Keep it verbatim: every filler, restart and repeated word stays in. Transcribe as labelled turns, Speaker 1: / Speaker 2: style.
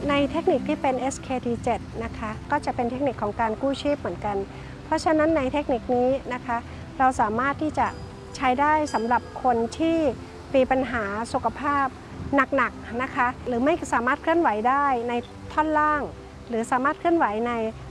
Speaker 1: ในเทคนิคที่เป็น เอส เค ที เซเว่น นะคะก็จะเป็นเทคนิคของการกู้ชีพเหมือนกันเพราะฉะนั้นในเทคนิคนี้นะคะเราสามารถที่จะใช้ได้สำหรับคนที่มีปัญหาสุขภาพหนักๆนะคะหรือไม่สามารถเคลื่อนไหวได้ในท่อนล่างหรือสามารถเคลื่อนไหวใน